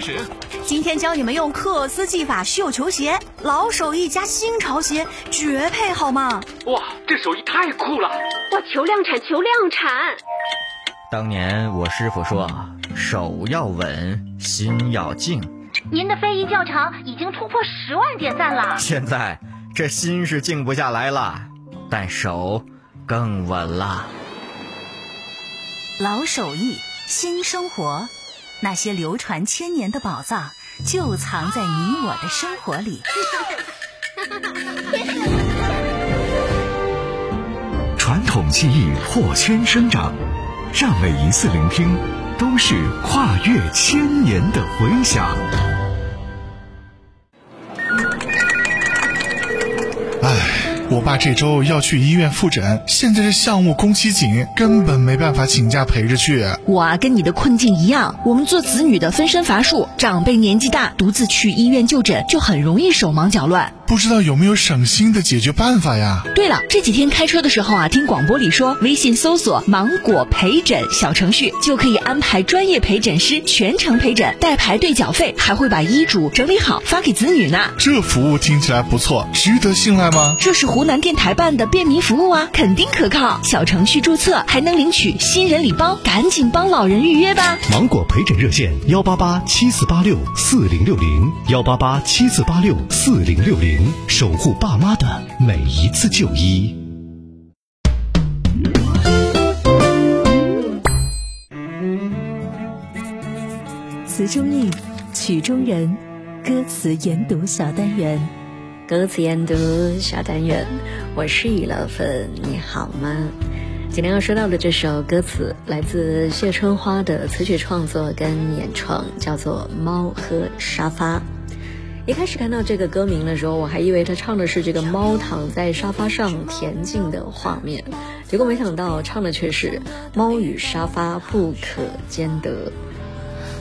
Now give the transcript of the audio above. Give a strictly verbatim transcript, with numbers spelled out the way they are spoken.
始。 今天教你们用克斯技法绣球鞋，老手艺加新潮鞋，绝配好吗？ 哇，这手艺太酷了！ 哇，求量产，求量产！ 当年我师傅说，手要稳，心要静。 您的非遗教程已经突破十万点赞了。 现在这心是静不下来了，但手更稳了。 老手艺，新生活，那些流传千年的宝藏就藏在你我的生活里。 传统技艺破圈生长，让每一次聆听都是跨越千年的回响。 唉，我爸这周要去医院复诊，现在这项目工期紧，根本没办法请假陪着去。 我啊，跟你的困境一样，我们做子女的分身乏术，长辈年纪大，独自去医院就诊，就很容易手忙脚乱。 不知道有没有省心的解决办法呀？ 对了，这几天开车的时候啊，听广播里说，微信搜索芒果陪诊小程序，就可以安排专业陪诊师全程陪诊，代排队缴费，还会把医嘱整理好发给子女呢。 这服务听起来不错，值得信赖吗？ 这是湖南电台办的便民服务啊，肯定可靠。小程序注册还能领取新人礼包，赶紧帮老人预约吧。 芒果陪诊热线幺八八七四八六四零六零幺八八七四八六四零六零。守护爸妈的每一次就医。 词中意，曲中人，歌词研读小单元。 歌词研读小单元，我是雨乐芬，你好吗？今天要说到的这首歌词来自谢春花的词曲创作跟演唱，叫做《猫和沙发》。一开始看到这个歌名的时候，我还以为他唱的是这个猫躺在沙发上恬静的画面，结果没想到唱的却是猫与沙发不可兼得。